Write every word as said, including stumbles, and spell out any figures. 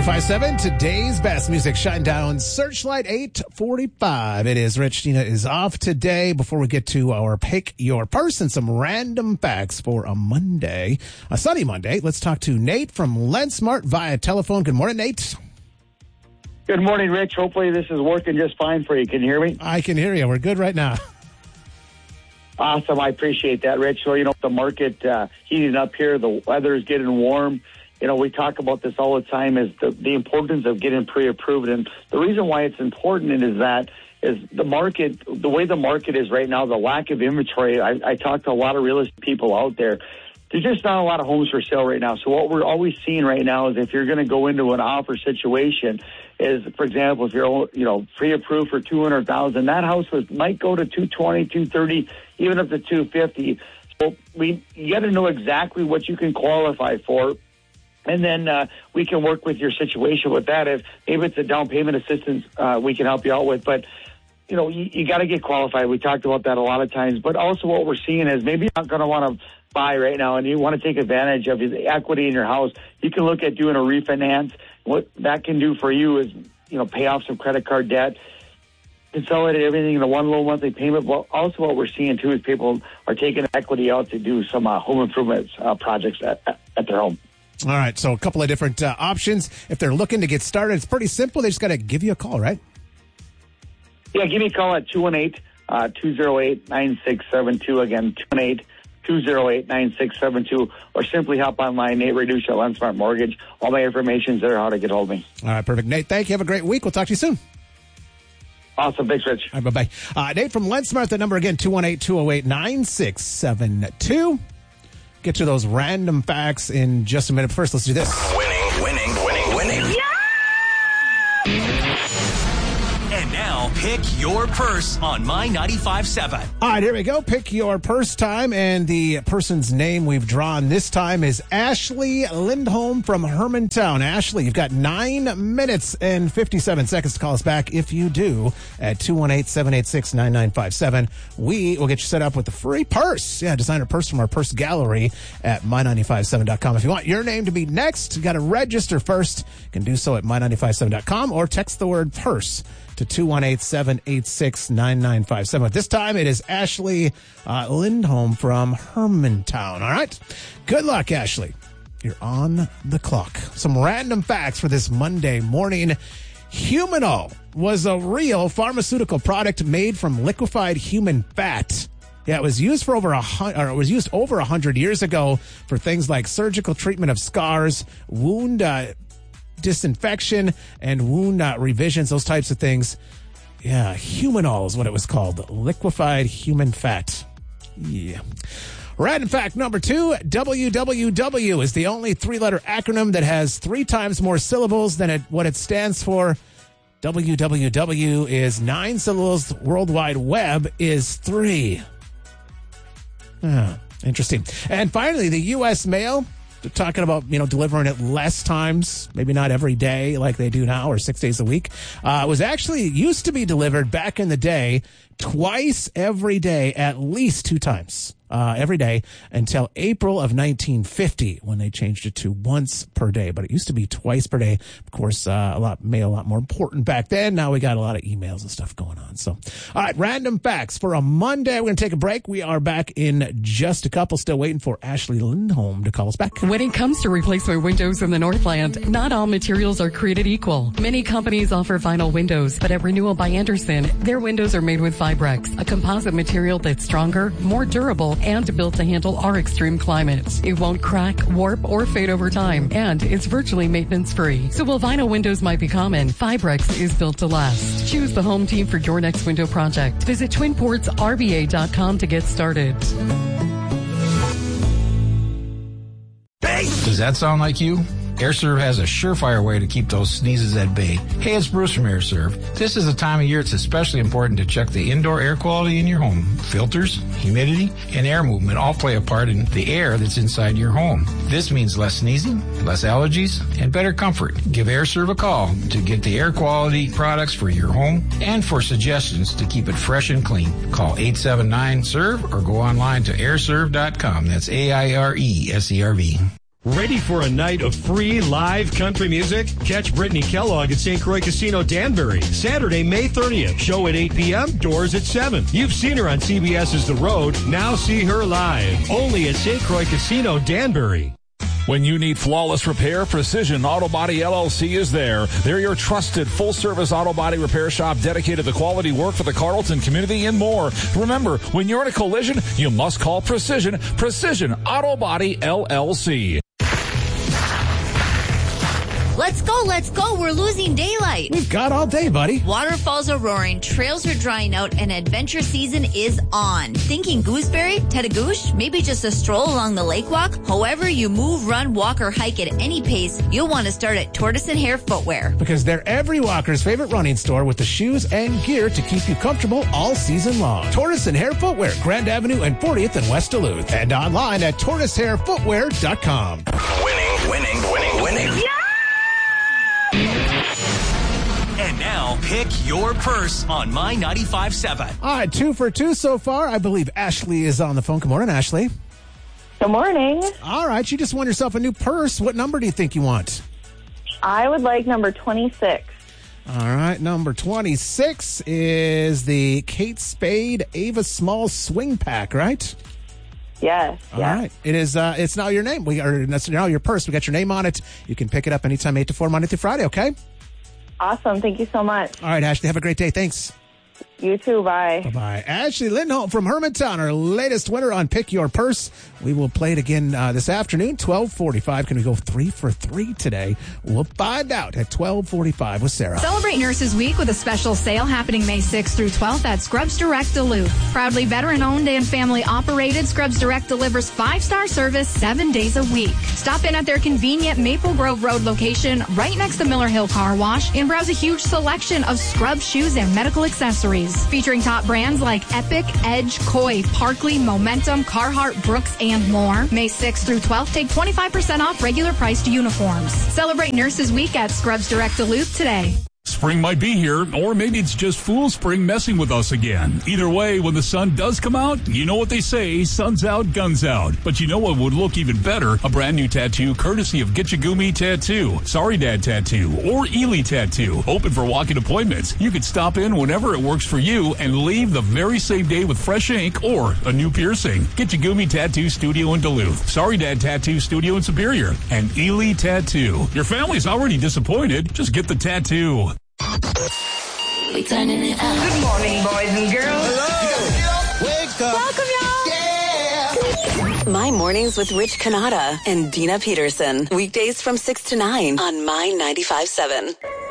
ninety-five point seven, today's best music, shine down Searchlight eight forty-five. It is Rich. Tina is off today. Before we get to our Pick Your Person, some random facts for a Monday, a sunny Monday. Let's talk to Nate from LensSmart via telephone. Good morning, Nate. Good morning, Rich. Hopefully this is working just fine for you. Can you hear me? I can hear you. We're good right now. Awesome. I appreciate that, Rich. So, you know, the market uh, heating up here, the weather is getting warm. You know, we talk about this all the time, is the, the importance of getting pre-approved. And the reason why it's important is that is the market, the way the market is right now, the lack of inventory. I, I talk to a lot of real estate people out there. There's just not a lot of homes for sale right now. So what we're always seeing right now is if you're going to go into an offer situation is, for example, if you're, you know, pre-approved for two hundred thousand dollars, that house was, might go to two twenty, two thirty, even up to two fifty. So we, you got to know exactly what you can qualify for. And then uh, we can work with your situation with that. If maybe it's a down payment assistance, uh, we can help you out with. But, you know, you, you got to get qualified. We talked about that a lot of times. But also what we're seeing is maybe you're not going to want to buy right now and you want to take advantage of the equity in your house. You can look at doing a refinance. What that can do for you is, you know, pay off some credit card debt, consolidate everything into one low monthly payment. But also what we're seeing, too, is people are taking equity out to do some uh, home improvement uh, projects at, at their home. All right, so a couple of different uh, options. If they're looking to get started, it's pretty simple. They just got to give you a call, right? Yeah, give me a call at two one eight, two oh eight, nine six seven two. Again, two one eight, two oh eight, nine six seven two. Or simply hop online, Nate Reduce at LensSmart Mortgage. All my information's there, how to get hold of me. All right, perfect. Nate, thank you. Have a great week. We'll talk to you soon. Awesome. Thanks, Rich. All right, bye-bye. Uh, Nate from LensSmart, the number again, two one eight, two oh eight, nine six seven two. Get to those random facts in just a minute. First, let's do this. Winning, winning, winning, winning. Yeah! And now, pick your purse on My ninety-five point seven. All right, here we go. Pick your purse time. And the person's name we've drawn this time is Ashley Lindholm from Hermantown. Ashley, you've got nine minutes and fifty-seven seconds to call us back. If you do, at two one eight, seven eight six, nine nine five seven, we will get you set up with a free purse. Yeah, designer purse from our purse gallery at my nine five seven dot com. If you want your name to be next, you got to register first. You can do so at my nine five seven dot com or text the word purse to two one eight, seven eight six, nine nine five seven. This time it is Ashley uh, Lindholm from Hermantown. All right. Good luck, Ashley. You're on the clock. Some random facts for this Monday morning. Humanol was a real pharmaceutical product made from liquefied human fat. Yeah, it was used for over a hundred, or it was used over a hundred years ago for things like surgical treatment of scars, wound uh, disinfection, and wound uh, revisions, those types of things. Yeah, humanol is what it was called. Liquefied human fat. Yeah. Random fact number two, W W W is the only three-letter acronym that has three times more syllables than it, what it stands for. W W W is nine syllables. World Wide Web is three. Oh, interesting. And finally, the U S mail. They're talking about, you know, delivering it less times, maybe not every day like they do now, or six days a week. Uh, it was actually used to be delivered back in the day twice every day, at least two times uh, every day until April of nineteen fifty when they changed it to once per day. But it used to be twice per day. Of course, uh, a lot mail, a lot more important back then. Now we got a lot of emails and stuff going on. So, all right, random facts for a Monday. We're going to take a break. We are back in just a couple. Still waiting for Ashley Lindholm to call us back. When it comes to replacement windows in the Northland, not all materials are created equal. Many companies offer vinyl windows, but at Renewal by Andersen, their windows are made with Fibrex, a composite material that's stronger, more durable, and built to handle our extreme climate. It won't crack, warp, or fade over time, and it's virtually maintenance-free. So while vinyl windows might be common, Fibrex is built to last. Choose the home team for your next window project. Visit twin ports r b a dot com to get started. Does that sound like you? AirServe has a surefire way to keep those sneezes at bay. Hey, it's Bruce from AirServe. This is the time of year it's especially important to check the indoor air quality in your home. Filters, humidity, and air movement all play a part in the air that's inside your home. This means less sneezing, less allergies, and better comfort. Give AirServe a call to get the air quality products for your home and for suggestions to keep it fresh and clean. Call eight seven nine, S E R V or go online to air serve dot com. That's A I R E S E R V. Ready for a night of free live country music? Catch Brittany Kellogg at Saint Croix Casino Danbury, Saturday, May thirtieth. Show at eight p.m., doors at seven. You've seen her on C B S's The Road. Now see her live. Only at Saint Croix Casino Danbury. When you need flawless repair, Precision Auto Body L L C is there. They're your trusted full-service auto body repair shop dedicated to quality work for the Carlton community and more. Remember, when you're in a collision, you must call Precision. Precision Auto Body L L C. Let's go, let's go. We're losing daylight. We've got all day, buddy. Waterfalls are roaring, trails are drying out, and adventure season is on. Thinking gooseberry, Tedagouche, maybe just a stroll along the lake walk? However you move, run, walk, or hike at any pace, you'll want to start at Tortoise and Hare Footwear. Because they're every walker's favorite running store with the shoes and gear to keep you comfortable all season long. Tortoise and Hare Footwear, Grand Avenue and fortieth in West Duluth. And online at tortoise hare footwear dot com. Winning, winning, winning, winning. Yeah! And now, pick your purse on My ninety-five seven. All right, two for two so far. I believe Ashley is on the phone. Good morning, Ashley. Good morning. All right, you just won yourself a new purse. What number do you think you want? I would like number twenty-six. All right, number twenty-six is the Kate Spade Ava Small Swing Pack, right? Yes. All yes. right. It is, uh, it's now your name. We are, that's now your purse. We got your name on it. You can pick it up anytime, eight to four, Monday through Friday, okay? Awesome. Thank you so much. All right, Ashley, have a great day. Thanks. You too. Bye. Bye-bye. Ashley Lindholm from Hermantown, our latest winner on Pick Your Purse. We will play it again uh, this afternoon, twelve forty-five. Can we go three for three today? We'll find out at twelve forty-five with Sarah. Celebrate Nurses Week with a special sale happening May sixth through twelfth at Scrubs Direct Duluth. Proudly veteran-owned and family-operated, Scrubs Direct delivers five-star service seven days a week. Stop in at their convenient Maple Grove Road location right next to Miller Hill Car Wash and browse a huge selection of Scrubs shoes and medical accessories. Featuring top brands like Epic, Edge, Koi, Parkley, Momentum, Carhartt, Brooks, and more. May sixth through twelfth, take twenty-five percent off regular priced uniforms. Celebrate Nurses Week at Scrubs Direct Duluth today. Spring might be here, or maybe it's just fool spring messing with us again. Either way, when the sun does come out, you know what they say, sun's out, guns out. But you know what would look even better? A brand new tattoo courtesy of Gitchagumi Tattoo, Sorry Dad Tattoo, or Ely Tattoo. Open for walk-in appointments. You could stop in whenever it works for you and leave the very same day with fresh ink or a new piercing. Gitchagumi Tattoo Studio in Duluth, Sorry Dad Tattoo Studio in Superior, and Ely Tattoo. Your family's already disappointed. Just get the tattoo. We turning it up. Good morning, boys and girls. Hello. Wake up. Welcome, y'all. Yeah. My Mornings with Rich Canada and Dina Peterson. Weekdays from six to nine on My ninety-five seven.